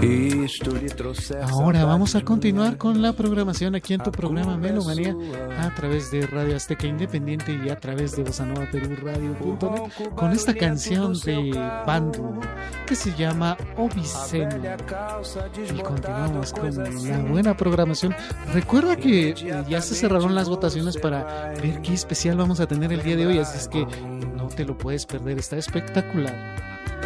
Ahora vamos a continuar con la programación aquí en tu programa Melomanía a través de Radio Azteca Independiente y a través de Bossa Nova Perú Radio.net con esta canción de Bandu que se llama Obiceno. Y continuamos con la buena programación. Recuerda que ya se cerraron las votaciones para ver qué especial vamos a tener el día de hoy, así es que no te lo puedes perder, está espectacular.